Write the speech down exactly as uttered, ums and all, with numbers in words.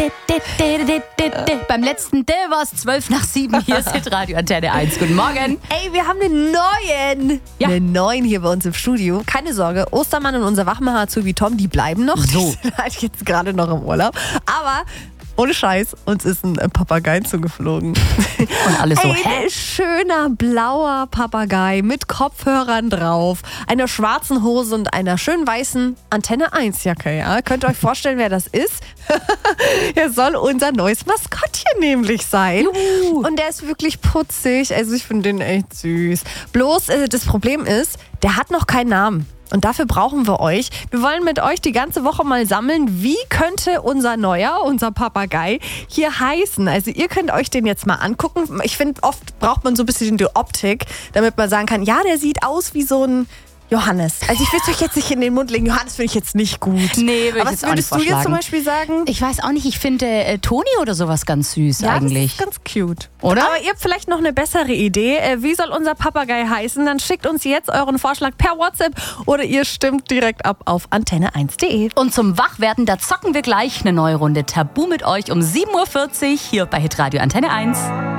Beim letzten D war es zwölf nach sieben. Hier ist Radio Antenne eins. Guten Morgen. Ey, wir haben einen neuen. Ja. Einen neuen hier bei uns im Studio. Keine Sorge, Ostermann und unser Wachmacher Azubi Tom, die bleiben noch. So. Die sind halt jetzt gerade noch im Urlaub. Aber ohne Scheiß, uns ist ein Papagei zugeflogen. Und alles so, Ey, hä? ein schöner blauer Papagei mit Kopfhörern drauf, einer schwarzen Hose und einer schön weißen Antenne eins Jacke. Ja? Könnt ihr euch vorstellen, wer das ist? Er soll unser neues Maskottchen nämlich sein. Juhu. Und der ist wirklich putzig. Also ich finde den echt süß. Bloß äh, das Problem ist, der hat noch keinen Namen. Und dafür brauchen wir euch. Wir wollen mit euch die ganze Woche mal sammeln, wie könnte unser neuer, unser Papagei hier heißen. Also ihr könnt euch den jetzt mal angucken. Ich finde, oft braucht man so ein bisschen die Optik, damit man sagen kann, ja, der sieht aus wie so ein Johannes. Also ich will es euch jetzt nicht in den Mund legen. Johannes finde ich jetzt nicht gut. Nee, würde ich Aber jetzt was auch nicht würdest du jetzt vorschlagen. zum Beispiel sagen? Ich weiß auch nicht, ich finde äh, Toni oder sowas ganz süß Ja, eigentlich. das ist ganz cute. Oder? Aber ihr habt vielleicht noch eine bessere Idee. Äh, Wie soll unser Papagei heißen? Dann schickt uns jetzt euren Vorschlag per WhatsApp oder ihr stimmt direkt ab auf antenne eins punkt de. Und zum Wachwerden, da zocken wir gleich eine neue Runde Tabu mit euch um sieben Uhr vierzig hier bei Hitradio Antenne eins.